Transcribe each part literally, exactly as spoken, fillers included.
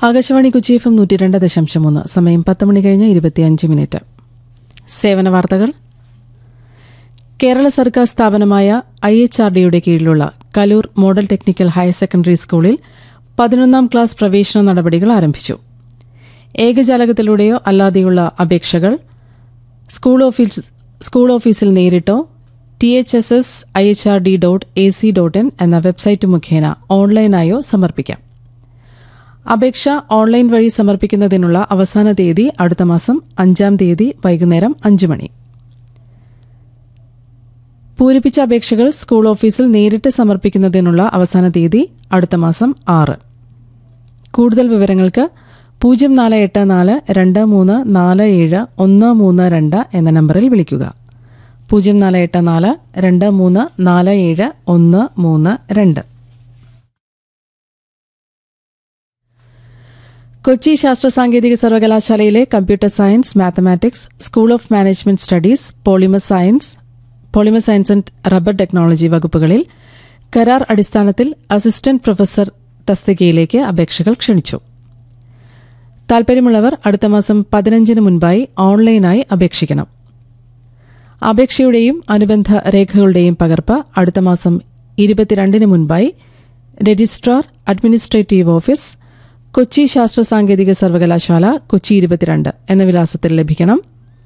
Akashvani Kochi F M നൂറ്റി രണ്ട് ദശാംശം മൂന്ന്. സമയം പത്ത് മണി കഴിഞ്ഞ് ഇരുപത്തിയഞ്ച് മിനിറ്റ്. സേവന വാർത്തകൾ. കേരള സർക്കാർ സ്ഥാപനമായ ഐ എച്ച് ആർ ഡിയുടെ കീഴിലുള്ള Kaloor model technical higher secondary സ്കൂളിൽ പതിനൊന്നാം ക്ലാസ് പ്രവേശന നടപടികൾ ആരംഭിച്ചു. ഏകജാലകത്തിലൂടെയോ അല്ലാതെയുള്ള അപേക്ഷകൾ സ്കൂൾ ഓഫീസ് സ്കൂൾ ഓഫീസിൽ നേരിട്ടോ T H S S I H R D dot A C dot in എന്ന വെബ്സൈറ്റ് മുഖേന ഓൺലൈനായോ സമർപ്പിക്കാം. അപേക്ഷ ഓൺലൈൻ വഴി സമർപ്പിക്കുന്നതിനുള്ള അവസാന തീയതി അടുത്ത മാസം അഞ്ചാം തീയതി വൈകുന്നേരം അഞ്ച് മണി. പൂരിപ്പിച്ച അപേക്ഷകൾ സ്കൂൾ ഓഫീസിൽ നേരിട്ട് സമർപ്പിക്കുന്നതിനുള്ള അവസാന തീയതി അടുത്ത മാസം ആറ്. കൂടുതൽ വിവരങ്ങൾക്ക് പൂജ്യം നാല് എട്ട് നാല് രണ്ട് മൂന്ന് നാല് ഏഴ് ഒന്ന് മൂന്ന് രണ്ട് എന്ന നമ്പറിൽ വിളിക്കുക. പൂജ്യം നാല് എട്ട് നാല് രണ്ട് മൂന്ന് നാല് ഏഴ് ഒന്ന് മൂന്ന് രണ്ട്. കൊച്ചി ശാസ്ത്ര സാങ്കേതിക സർവകലാശാലയിലെ computer science, mathematics, school of management studies, polymer science polymer science and rubber technology വകുപ്പുകളിൽ കരാർ അടിസ്ഥാനത്തിൽ അസിസ്റ്റന്റ് പ്രൊഫസർ തസ്തികയിലേക്ക് അപേക്ഷകൾ ക്ഷണിച്ചു. താൽപര്യമുള്ളവർ അടുത്ത മാസം പതിനഞ്ചിന് മുൻപായി ഓൺലൈനായി അപേക്ഷിക്കണം. അപേക്ഷയുടെയും അനുബന്ധ രേഖകളുടെയും പകർപ്പ് അടുത്ത മാസം ഇരുപത്തിരണ്ടിന് മുൻപായി രജിസ്ട്രാർ, അഡ്മിനിസ്ട്രേറ്റീവ് ഓഫീസ്, കൊച്ചി ശാസ്ത്ര സാങ്കേതിക സർവകലാശാല, കൊച്ചി ഇരുപത്തിരണ്ട് എന്ന വിലാസത്തിൽ ലഭിക്കണം.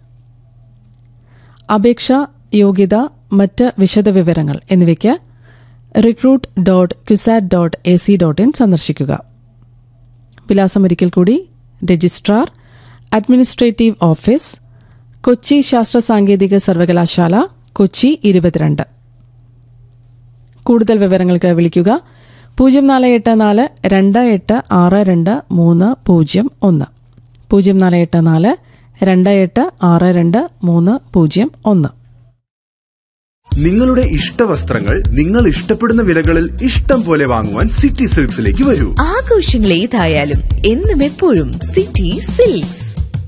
അപേക്ഷ, യോഗ്യത, മറ്റ് വിശദവിവരങ്ങൾ എന്നിവയ്ക്ക് recruit dot CUSAT dot A C dot in സന്ദർശിക്കുക. വിലാസം ഒരിക്കൽ കൂടി: രജിസ്ട്രാർ, അഡ്മിനിസ്ട്രേറ്റീവ് ഓഫീസ്, കൊച്ചി ശാസ്ത്ര സാങ്കേതിക സർവകലാശാല, കൊച്ചി ഇരുപത്തിരണ്ട്. കൂടുതൽ വിവരങ്ങൾക്ക് വിളിക്കുക പൂജ്യം നാല് എട്ട് നാല് രണ്ട് എട്ട് ആറ് രണ്ട് മൂന്ന് പൂജ്യം ഒന്ന്. പൂജ്യം നാല് എട്ട് നാല് രണ്ട് എട്ട് ആറ് രണ്ട് മൂന്ന് പൂജ്യം ഒന്ന്. നിങ്ങളുടെ ഇഷ്ടവസ്ത്രങ്ങൾ നിങ്ങൾ ഇഷ്ടപ്പെടുന്ന വിലകളിൽ ഇഷ്ടം പോലെ വാങ്ങുവാൻ സിറ്റി സിൽക്സിലേക്ക് വരൂ. ആഘോഷങ്ങൾ ഏതായാലും എന്നും എപ്പോഴും സിറ്റി സിൽക്സ്.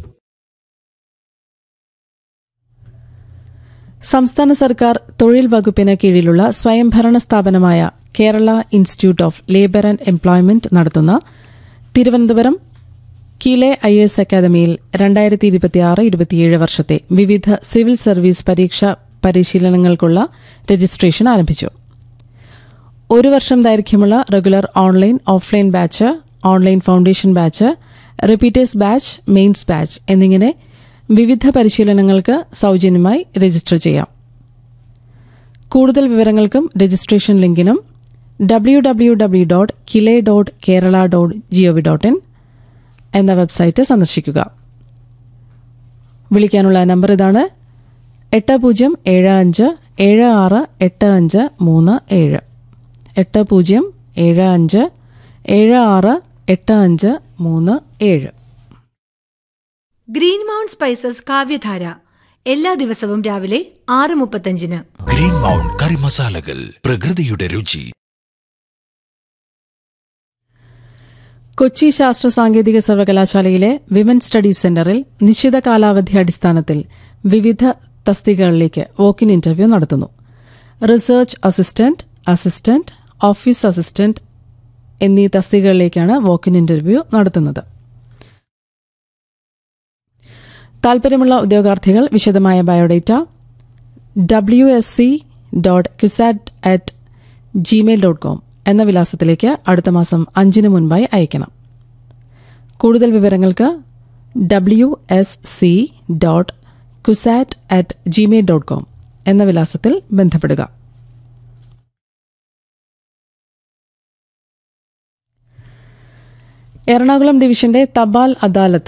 സംസ്ഥാന സർക്കാർ തൊഴിൽ വകുപ്പിന് കീഴിലുള്ള സ്വയംഭരണ സ്ഥാപനമായ Kerala institute of labour and employment നടത്തുന്ന തിരുവനന്തപുരം കിലെ ഐ എസ് അക്കാദമിയിൽ രണ്ടായിരത്തി ഇരുപത്തിയാറ് ഇരുപത്തിയേഴ് വർഷത്തെ വിവിധ സിവിൽ സർവീസ് പരീക്ഷാ പരിശീലനങ്ങൾക്കുള്ള രജിസ്ട്രേഷൻ ആരംഭിച്ചു. ഒരു വർഷം ദൈർഘ്യമുള്ള regular online, offline batch, online foundation batch, repeaters batch, mains batch എന്നിങ്ങനെ വിവിധ പരിശീലനങ്ങൾക്ക് സൌജന്യമായി രജിസ്റ്റർ ചെയ്യാം. കൂടുതൽ വിവരങ്ങൾക്കും registration ലിങ്കിനും W W W dot കിലെ dot Kerala dot G O V dot in എന്ന വെബ്സൈറ്റ് സന്ദർശിക്കുക. വിളിക്കാനുള്ള നമ്പർ ഇതാണ്: എട്ട് പൂജ്യം ഏഴ് അഞ്ച് ഏഴ് ആറ് എട്ട് അഞ്ച് മൂന്ന് ഏഴ്. എട്ട് പൂജ്യം ഏഴ് അഞ്ച് ഏഴ് ആറ് എട്ട് അഞ്ച് മൂന്ന് ഏഴ്. ഗ്രീൻ മൗണ്ട് സ്പൈസസ് കാവ്യധാര എല്ലാ ദിവസവും രാവിലെ ആറ് മുപ്പത്തഞ്ചിന്. ഗ്രീൻ മൗണ്ട് കറി മസാലകൾ, പ്രകൃതിയുടെ രുചി. കൊച്ചി ശാസ്ത്ര സാങ്കേതിക സർവകലാശാലയിലെ വിമൻ സ്റ്റഡീസ് സെന്ററിൽ നിശ്ചിത കാലാവധി അടിസ്ഥാനത്തിൽ വിവിധ തസ്തികകളിലേക്ക് വോക്കിൻ ഇന്റർവ്യൂ നടത്തുന്നു. Research assistant, assistant, office assistant എന്നീ തസ്തികകളിലേക്കാണ് വോക്കിൻ ഇന്റർവ്യൂ നടത്തുന്നത്. താൽപര്യമുള്ള ഉദ്യോഗാർത്ഥികൾ വിശദമായ biodata W S C dot CUSAT at Gmail dot com എന്ന വിലാസത്തിലേക്ക് അടുത്ത മാസം അഞ്ചിന് മുൻപായി അയക്കണം. കൂടുതൽ വിവരങ്ങൾക്ക് W S C dot CUSAT at Gmail dot com എന്ന വിലാസത്തിൽ ബന്ധപ്പെടുക. എറണാകുളം ഡിവിഷന്റെ തപാൽ അദാലത്ത്